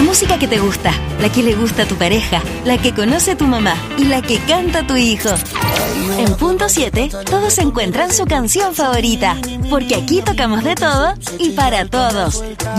música que te gusta, la que le gusta a tu pareja, la que conoce tu mamá y la que canta tu hijo. En Punto 7, todos encuentran su canción favorita, porque aquí tocamos de todo y para todos.